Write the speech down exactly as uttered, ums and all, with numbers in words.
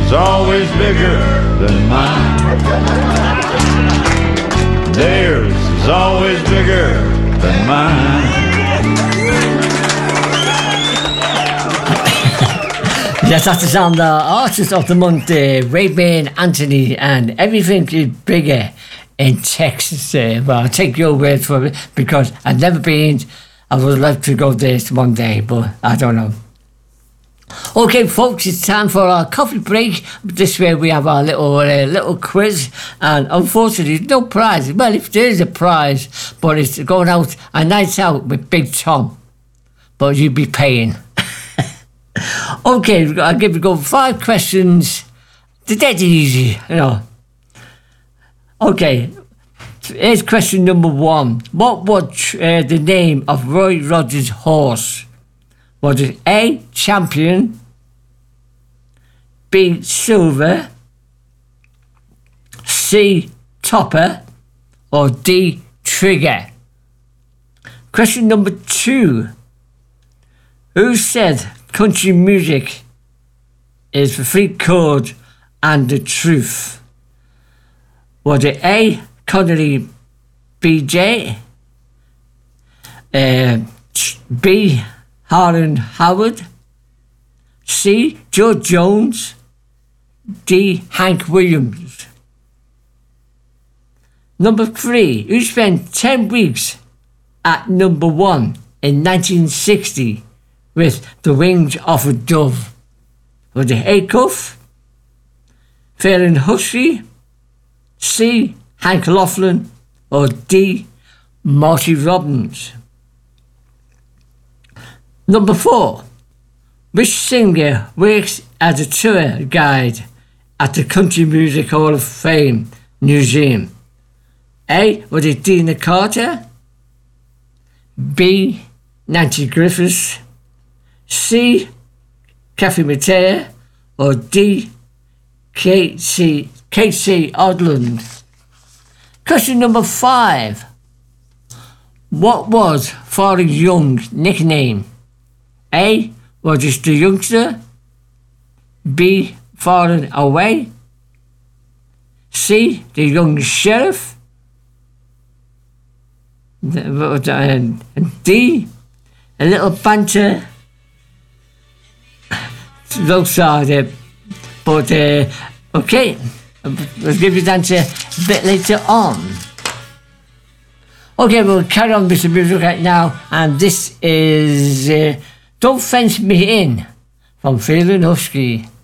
is always bigger than mine. Theirs is always bigger than mine. Yes, that's the sound, the artist of the month, uh, Ray-Ban Anthony, and everything is bigger in Texas. Uh, well, I'll take your word for it because I've never been. I would like to go there one day, but I don't know. Okay, folks, it's time for our coffee break. This way we have our little uh, little quiz, and unfortunately, no prize. Well, if there is a prize, but it's going out a night out with Big Tom, but you'd be paying. Okay, I'll give you go five questions. They're dead easy, you know. Okay, here's question number one. What was uh, the name of Roy Rogers' horse? Was it A, Champion, B, Silver, C, Topper, or D, Trigger? Question number two. Who said country music is the free chord and the truth? Was it A, Connery B J, uh, B, Harlan Howard, C, George Jones, D, Hank Williams? Number three, who spent ten weeks at number one in nineteen sixty with The Wings of a Dove? Was it A, Cuff, Fearne Hussey, C, Hank Laughlin, or D, Marty Robbins? Number four, which singer works as a tour guide at the Country Music Hall of Fame Museum? A, was it Dina Carter, B, Nancy Griffiths, C, Kathy Mattea, or D, Casey, Casey Odland? Question number five. What was Forrest Young's nickname? A, was it the Youngster, B, Fallen Away, C, the Young Sheriff, and D, a little banter. Those are the, but uh, okay, we'll give you the answer a bit later on. Okay, we'll carry on with the music right now, and this is uh, Don't Fence Me In from Fearne Hussey.